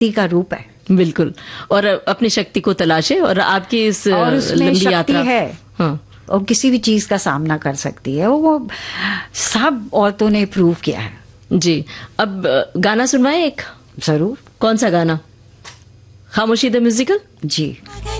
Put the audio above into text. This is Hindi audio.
शक्ति का रूप है। बिल्कुल, और अपनी शक्ति को तलाशे और आपकी इस और उसमें लंबी शक्ति यात्रा है। हाँ। और किसी भी चीज का सामना कर सकती है, वो सब औरतों ने प्रूव किया है। जी, अब गाना सुनवाएं एक। जरूर। कौन सा गाना? खामोशी द म्यूजिकल। जी।